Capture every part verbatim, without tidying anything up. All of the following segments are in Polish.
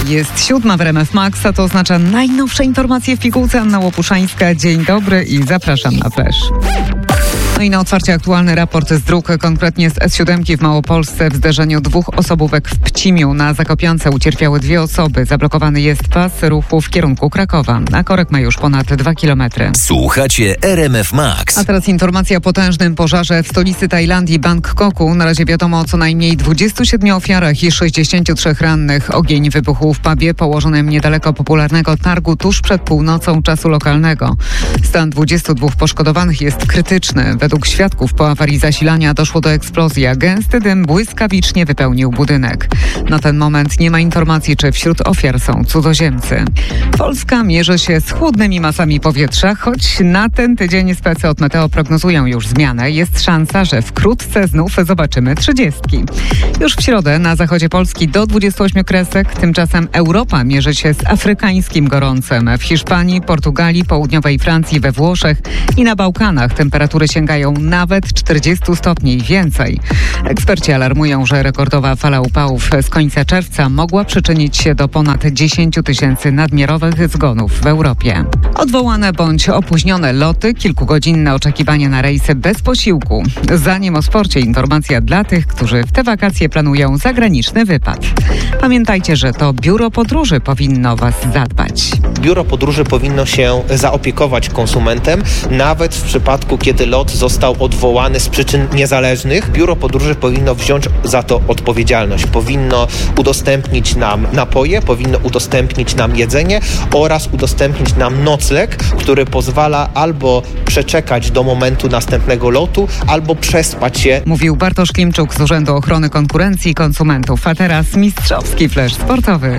Jest siódma w R M F Max, a to oznacza najnowsze informacje w pigułce. Anna Łopuszańska. Dzień dobry i zapraszam na Flash. No i na otwarcie aktualny raport z dróg, konkretnie z S siedem w Małopolsce. W zderzeniu dwóch osobówek w Pcimiu na Zakopiance ucierpiały dwie osoby. Zablokowany jest pas ruchu w kierunku Krakowa. A korek ma już ponad dwa kilometry. Słuchacie R M F Max. A teraz informacja o potężnym pożarze w stolicy Tajlandii, Bangkoku. Na razie wiadomo o co najmniej dwudziestu siedmiu ofiarach i sześćdziesięciu trzech rannych. Ogień wybuchł w pubie położonym niedaleko popularnego targu tuż przed północą czasu lokalnego. Stan dwudziestu dwóch poszkodowanych jest krytyczny. Według świadków po awarii zasilania doszło do eksplozji, a gęsty dym błyskawicznie wypełnił budynek. Na ten moment nie ma informacji, czy wśród ofiar są cudzoziemcy. Polska mierzy się z chłodnymi masami powietrza, choć na ten tydzień specy od Meteo prognozują już zmianę. Jest szansa, że wkrótce znów zobaczymy trzydziestki. Już w środę na zachodzie Polski do dwudziestu ośmiu kresek, tymczasem Europa mierzy się z afrykańskim gorącem. W Hiszpanii, Portugalii, południowej Francji, we Włoszech i na Bałkanach temperatury sięgają nawet czterdziestu stopni i więcej. Eksperci alarmują, że rekordowa fala upałów z końca czerwca mogła przyczynić się do ponad dziesięciu tysięcy nadmiarowych zgonów w Europie. Odwołane bądź opóźnione loty, kilkugodzinne oczekiwanie na rejsy bez posiłku. Zanim o sporcie, informacja dla tych, którzy w te wakacje planują zagraniczny wypad. Pamiętajcie, że to biuro podróży powinno Was zadbać. Biuro podróży powinno się zaopiekować konsumentem, nawet w przypadku, kiedy lot został odwołany z przyczyn niezależnych. Biuro podróży powinno wziąć za to odpowiedzialność. Powinno udostępnić nam napoje, powinno udostępnić nam jedzenie oraz udostępnić nam nocleg, który pozwala albo przeczekać do momentu następnego lotu, albo przespać się. Mówił Bartosz Klimczuk z Urzędu Ochrony Konkurencji i Konsumentów. A teraz mistrzowski flash sportowy.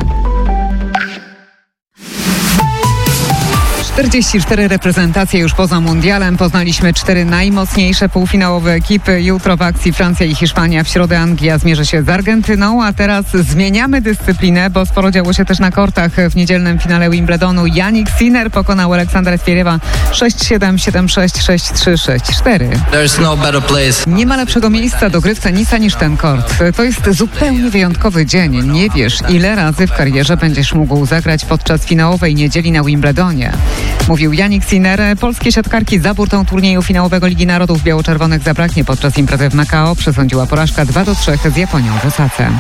czterdzieści cztery reprezentacje już poza mundialem. Poznaliśmy cztery najmocniejsze półfinałowe ekipy. Jutro w akcji Francja i Hiszpania. W środę Anglia zmierzy się z Argentyną, a teraz zmieniamy dyscyplinę, bo sporo działo się też na kortach. W niedzielnym finale Wimbledonu Jannik Sinner pokonał Aleksandra Zverewa sześć siedem, siedem sześć, sześć trzy, sześć cztery. No better place. Nie ma lepszego miejsca do gry w tenisa niż ten kort. To jest zupełnie wyjątkowy dzień. Nie wiesz, ile razy w karierze będziesz mógł zagrać podczas finałowej niedzieli na Wimbledonie. Mówił Jannik Sinner. Polskie siatkarki za burtą turnieju finałowego Ligi Narodów biało-czerwonych zabraknie podczas imprezy w Makao. Przesądziła porażka dwa do trzech z Japonią w Osace.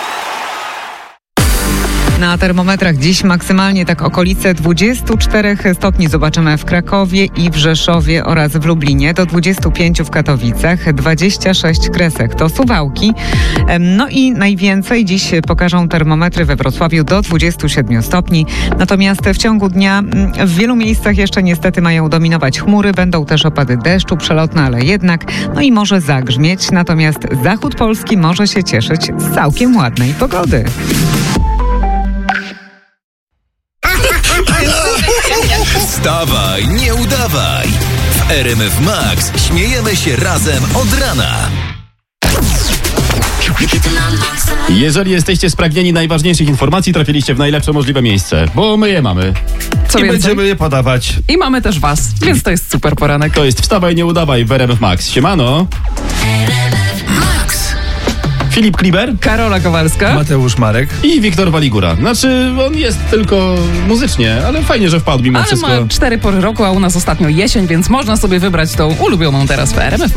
Na termometrach dziś maksymalnie tak okolice dwudziestu czterech stopni zobaczymy w Krakowie i w Rzeszowie oraz w Lublinie, do dwudziestu pięciu w Katowicach, dwadzieścia sześć kresek to Suwałki. No i najwięcej dziś pokażą termometry we Wrocławiu do dwudziestu siedmiu stopni. Natomiast w ciągu dnia w wielu miejscach jeszcze niestety mają dominować chmury, będą też opady deszczu, przelotne, ale jednak, no i może zagrzmieć. Natomiast zachód Polski może się cieszyć z całkiem ładnej pogody. Wstawaj, nie udawaj. W R M F Max śmiejemy się razem od rana. Jeżeli jesteście spragnieni najważniejszych informacji, trafiliście w najlepsze możliwe miejsce, bo my je mamy. Co I więcej? będziemy je podawać. I mamy też was, więc to jest super poranek. To jest Wstawaj, nie udawaj w R M F Max. Siemano. Filip Kliber, Karola Kowalska, Mateusz Marek i Wiktor Waligura. Znaczy, on jest tylko muzycznie, ale fajnie, że wpadł mimo ale wszystko. ma cztery pory roku, a u nas ostatnio jesień, więc można sobie wybrać tą ulubioną teraz w R M F